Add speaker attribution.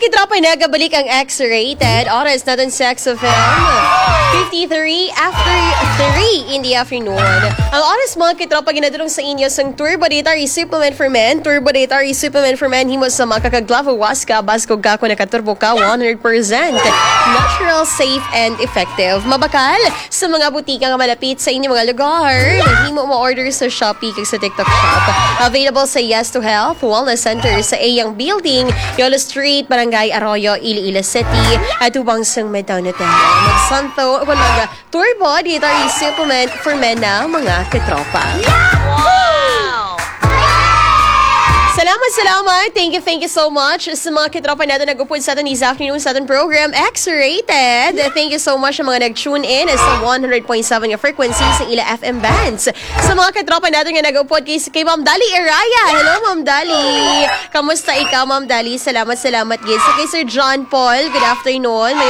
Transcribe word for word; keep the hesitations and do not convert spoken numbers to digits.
Speaker 1: kitropa, nagabalik ang X-rated. Oras natin sa X F M. fifty-three after three in the afternoon. Ang oras mga kitropa, ginadulong sa inyo sang Turbo Dietary Supplement for Men. Turbo Dietary Supplement for Men, himo sa mga kakaglavawas ka, basko ka, kung nakaturbo ka, one hundred percent natural, safe, and effective. Mabakal sa mga butika nga malapit sa inyong mga lugar. Himo mo order sa Shopee kag sa TikTok Shop. Available sa Yes to Health Wellness Center sa Ayang Building, Yolo Street, Barangay Arroyo, Iloilo City, at ubang sang Midtown Hotel. Magsanto, kung mga Turbo Dietary Supplement for Men na mga katropa. Salamat, salamat. Thank you, thank you so much sa mga kitropa natin nag-upod sa atin this afternoon sa ating program, X-Rated. Thank you so much sa mga nag-tune in sa one hundred point seven yung frequency sa ila F M bands. Sa mga kitropa natin nga nag-upod kay, kay Ma'am Dali Araya. Hello, Ma'am Dali. Kamusta ikaw, Ma'am Dali? Salamat, salamat. Yes. So, kay Sir John Paul, good afternoon. May